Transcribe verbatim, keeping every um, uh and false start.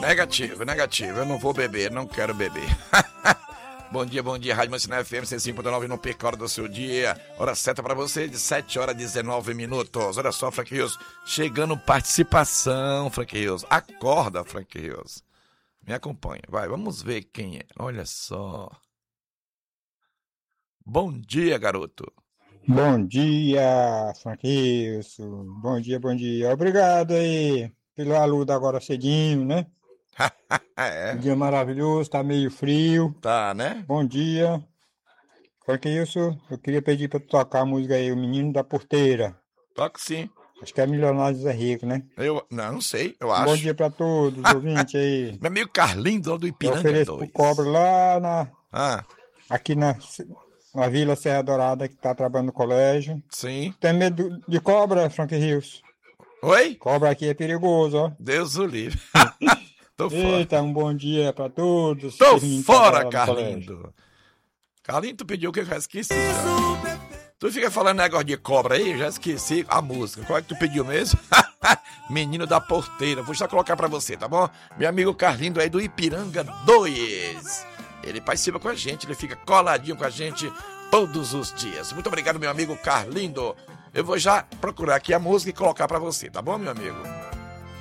Negativo, negativo. Eu não vou beber, não quero beber. Bom dia, bom dia, Rádio Mansinal F M cento e cinco ponto nove, não perca a hora do seu dia. Hora certa para você, de sete horas e dezenove minutos. Olha só, Frank Rios, chegando participação, Frank Rios. Acorda, Frank Rios. Me acompanha, vai, vamos ver quem é. Olha só. Bom dia, garoto. Bom dia, Frank Rios. Bom dia, bom dia. Obrigado aí pelo aludo agora cedinho, né? É. Um dia maravilhoso, tá meio frio. Tá, né? Bom dia. Frank Rios, eu queria pedir pra tu tocar a música aí, O Menino da Porteira. Toca sim. Acho que é Milionários é Rico, né? Eu não, não sei, eu acho. Bom dia pra todos, os ouvintes aí. Meu amigo Carlinhos, lá do Eu Ipiranga ofereço pro dois. Cobra lá na, Ah, aqui na, na Vila Serra Dourada, que tá trabalhando no colégio. sim. Tem medo de cobra, Frank Rios? Oi? Cobra aqui é perigoso, ó. Deus o livre. Tô fora. Eita, um bom dia pra todos. Tô que fora, trabalham no colégio. Carlindo. Carlindo, tu pediu o que eu já esqueci. Já. Tu fica falando negócio de cobra aí, eu já esqueci a música. Qual é que tu pediu mesmo? Menino da Porteira. Vou só colocar pra você, tá bom? Meu amigo Carlindo aí do Ipiranga dois. Ele participa com a gente, ele fica coladinho com a gente todos os dias. Muito obrigado, meu amigo Carlindo. Eu vou já procurar aqui a música e colocar pra você, tá bom, meu amigo?